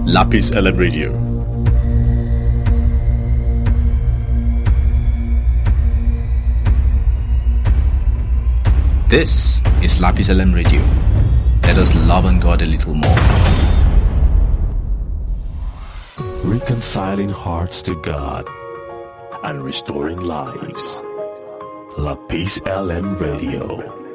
Lapis LM Radio. This is Lapis LM Radio. Let us love on God a little more. Reconciling hearts to God and restoring lives. Lapis LM Radio.